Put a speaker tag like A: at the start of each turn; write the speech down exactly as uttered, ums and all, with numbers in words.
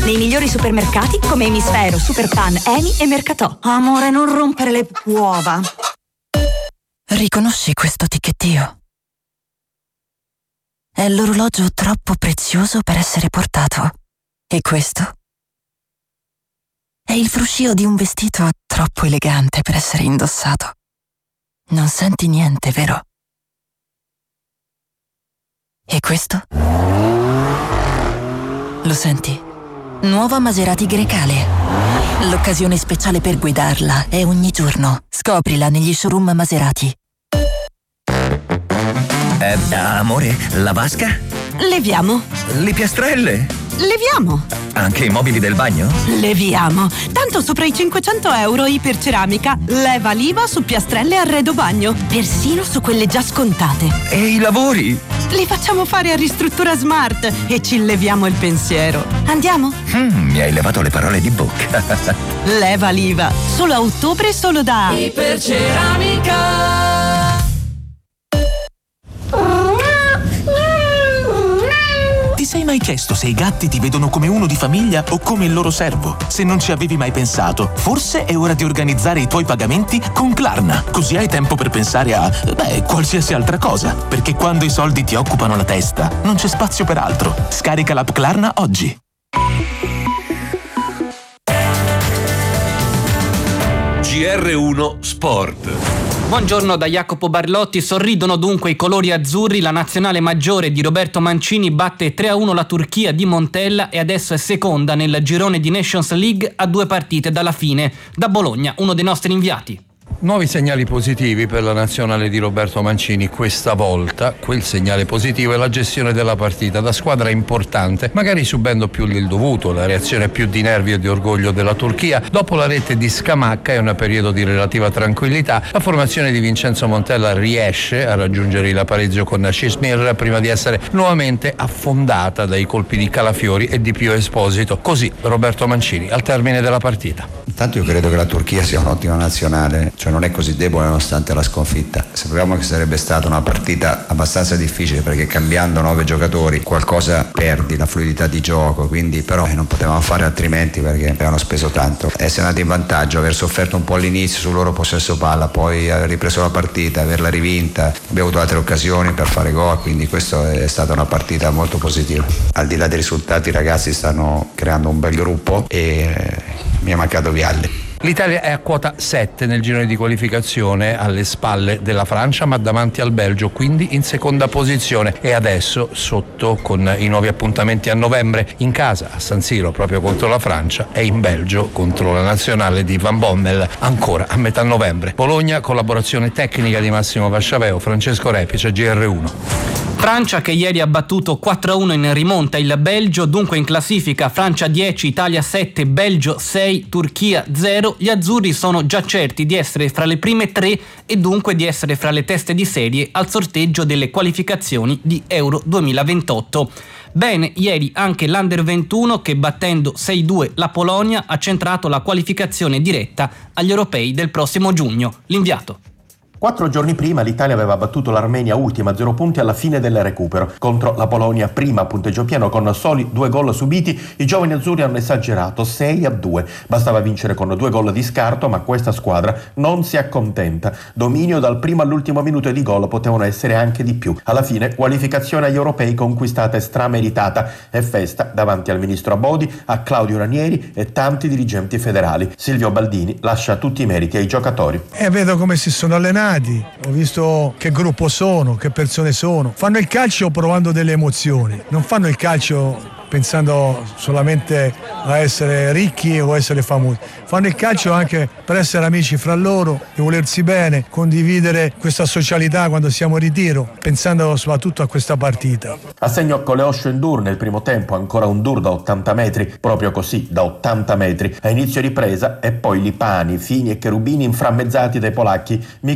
A: Nei migliori supermercati come Emisfero, Superpan, Eni e Mercatò.
B: Amore, non rompere le uova.
C: Riconosci questo ticchettio? È l'orologio troppo prezioso per essere portato. E questo? È il fruscio di un vestito troppo elegante per essere indossato. Non senti niente, vero? E questo? Lo senti? Nuova Maserati Grecale. L'occasione speciale per guidarla è ogni giorno. Scoprila negli showroom Maserati.
D: Eh, amore, la vasca?
A: Leviamo.
D: Le piastrelle?
A: Leviamo.
D: Anche i mobili del bagno?
A: Leviamo. Tanto sopra i cinquecento euro Iperceramica. Leva l'I V A su piastrelle e arredo bagno. Persino su quelle già scontate.
D: E i lavori?
A: Li facciamo fare a Ristruttura Smart e ci leviamo il pensiero. Andiamo?
D: Mm, mi hai levato le parole di bocca.
A: Leva l'I V A. Solo a ottobre, solo da Iperceramica.
E: Ti sei mai chiesto se i gatti ti vedono come uno di famiglia o come il loro servo? Se non ci avevi mai pensato, forse è ora di organizzare i tuoi pagamenti con Klarna. Così hai tempo per pensare a, beh, qualsiasi altra cosa. Perché quando i soldi ti occupano la testa, non c'è spazio per altro. Scarica l'app Klarna oggi.
F: G R uno Sport.
G: Buongiorno da Jacopo Barlotti. Sorridono dunque i colori azzurri. La nazionale maggiore di Roberto Mancini batte tre a uno la Turchia di Montella e adesso è seconda nel girone di Nations League a due partite dalla fine. Da Bologna, uno dei nostri inviati.
H: Nuovi segnali positivi per la nazionale di Roberto Mancini questa volta. Quel segnale positivo è la gestione della partita da squadra importante, magari subendo più del dovuto, la reazione più di nervi e di orgoglio della Turchia. Dopo la rete di Scamacca e un periodo di relativa tranquillità, la formazione di Vincenzo Montella riesce a raggiungere il pareggio con Cismir prima di essere nuovamente affondata dai colpi di Calafiori e di Pio Esposito. Così Roberto Mancini al termine della partita.
I: Intanto io credo che la Turchia sia un'ottima nazionale, cioè non è così debole nonostante la sconfitta. Sapevamo che sarebbe stata una partita abbastanza difficile perché cambiando nove giocatori qualcosa perdi, la fluidità di gioco, quindi però non potevamo fare altrimenti perché avevano speso tanto. Essere andati in vantaggio, aver sofferto un po' all'inizio sul loro possesso palla, poi aver ripreso la partita, averla rivinta, abbiamo avuto altre occasioni per fare gol, quindi questa è stata una partita molto positiva. Al di là dei risultati i ragazzi stanno creando un bel gruppo e mi è mancato Vialli.
H: L'Italia è a quota sette nel girone di qualificazione, alle spalle della Francia ma davanti al Belgio, quindi in seconda posizione, e adesso sotto con i nuovi appuntamenti a novembre in casa a San Siro proprio contro la Francia e in Belgio contro la nazionale di Van Bommel ancora a metà novembre. Bologna, collaborazione tecnica di Massimo Vasciaveo, Francesco Repice, G R uno.
G: Francia che ieri ha battuto quattro a uno in rimonta il Belgio, dunque in classifica Francia dieci, Italia sette, Belgio sei, Turchia zero. Gli azzurri sono già certi di essere fra le prime tre e dunque di essere fra le teste di serie al sorteggio delle qualificazioni di Euro duemilaventotto. Bene, ieri anche l'Under ventuno che battendo sei due la Polonia ha centrato la qualificazione diretta agli europei del prossimo giugno. L'inviato.
J: Quattro giorni prima l'Italia aveva battuto l'Armenia ultima a zero punti alla fine del recupero. Contro la Polonia prima a punteggio pieno con soli due gol subiti, i giovani azzurri hanno esagerato sei a due. Bastava vincere con due gol di scarto, ma questa squadra non si accontenta. Dominio dal primo all'ultimo minuto e di gol potevano essere anche di più. Alla fine qualificazione agli europei conquistata e strameritata e festa davanti al ministro Abodi, a Claudio Ranieri e tanti dirigenti federali. Silvio Baldini lascia tutti i meriti ai giocatori.
K: E vedo come si sono allenati. Ho visto che gruppo sono, che persone sono. Fanno il calcio provando delle emozioni, non fanno il calcio pensando solamente a essere ricchi o essere famosi. Fanno il calcio anche per essere amici fra loro, di volersi bene, condividere questa socialità quando siamo in ritiro, pensando soprattutto a questa partita.
J: A segno Coleoscio Endur nel primo tempo, ancora un dur da ottanta metri, proprio così, da ottanta metri. A inizio ripresa e poi Lipani, Fini e Cherubini inframmezzati dai polacchi.